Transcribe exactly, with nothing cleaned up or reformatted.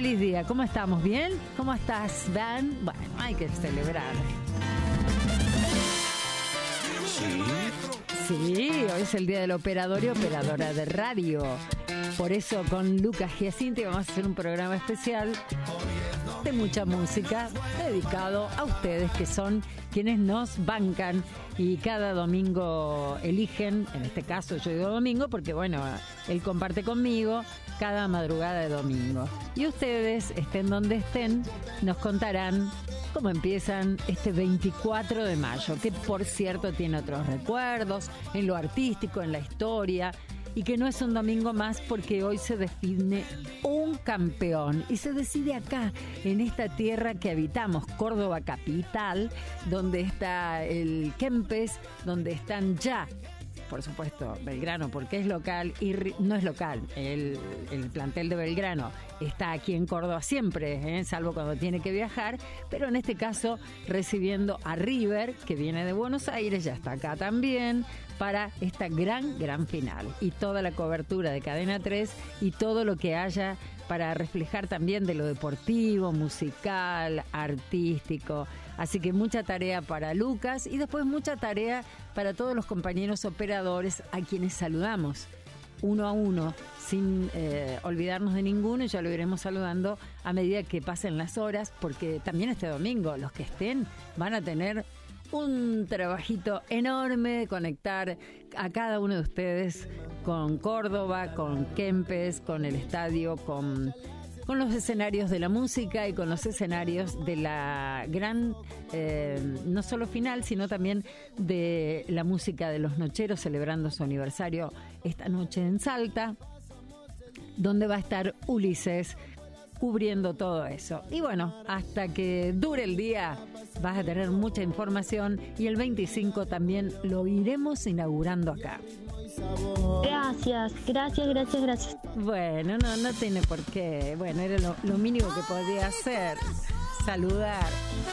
Feliz día. ¿Cómo estamos? ¿Bien? ¿Cómo estás, Dan? Bueno, hay que celebrar. Sí. Sí, hoy es el día del operador y operadora de radio. Por eso con Lucas Giacinti vamos a hacer un programa especial de mucha música dedicado a ustedes que son quienes nos bancan y cada domingo eligen, en este caso yo digo domingo porque bueno, él comparte conmigo cada madrugada de domingo. Y ustedes, estén donde estén, nos contarán cómo empiezan este veinticuatro de mayo, que por cierto tiene otros recuerdos en lo artístico, en la historia, y que no es un domingo más porque hoy se define un campeón y se decide acá, en esta tierra que habitamos, Córdoba capital, donde está el Kempes, donde están ya, por supuesto, Belgrano, porque es local y no es local. El, el plantel de Belgrano está aquí en Córdoba siempre, ¿eh? Salvo cuando tiene que viajar, pero en este caso recibiendo a River, que viene de Buenos Aires, ya está acá también, para esta gran, gran final. Y toda la cobertura de Cadena tres y todo lo que haya para reflejar también de lo deportivo, musical, artístico. Así que mucha tarea para Lucas y después mucha tarea para todos los compañeros operadores a quienes saludamos uno a uno, sin eh, olvidarnos de ninguno, y ya lo iremos saludando a medida que pasen las horas, porque también este domingo los que estén van a tener un trabajito enorme de conectar a cada uno de ustedes con Córdoba, con Kempes, con el estadio, con, con los escenarios de la música y con los escenarios de la gran, eh, no solo final, sino también de la música de los Nocheros, celebrando su aniversario esta noche en Salta, donde va a estar Ulises cubriendo todo eso. Y bueno, hasta que dure el día vas a tener mucha información y el veinticinco también lo iremos inaugurando acá. Gracias, gracias, gracias, gracias. Bueno, no, no tiene por qué. Bueno, era lo, lo mínimo que podía hacer. Saludar.